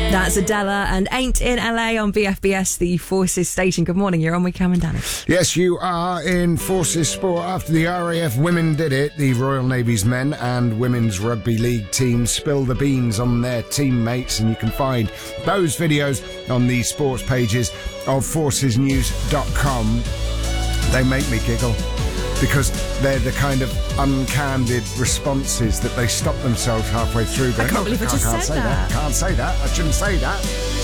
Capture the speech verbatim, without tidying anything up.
That's Adela and Ain't in L A on B F B S, the Forces station. Good morning, you're on with Cam and Danny. Yes, you are in Forces Sport. After the R A F women did it, the Royal Navy's men and women's rugby league teams spill the beans on their teammates, and you can find those videos on the sports pages of forces news dot com. They make me giggle because they're the kind of uncandid responses that they stop themselves halfway through going, I can't believe I just can't said say that. Can't say that. I shouldn't say that.